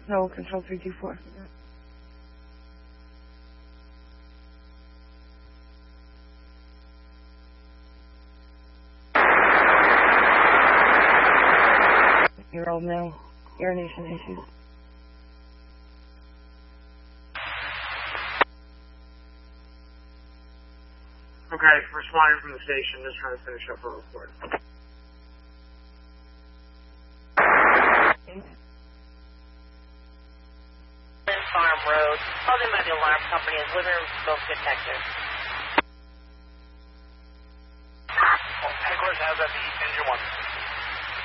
No, Control 324. You're old now. Urination issues. Okay, responding from the station, just trying to finish up a report. Farm Road, called in by the alarm company as living room smoke detector.